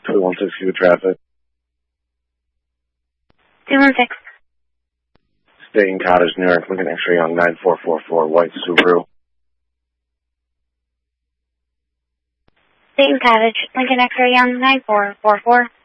216 with traffic. 216. Staying Cottage, New York, Lincoln X-ray Young 9444, white Subaru. Staying Cottage, Lincoln X-ray Young 9444.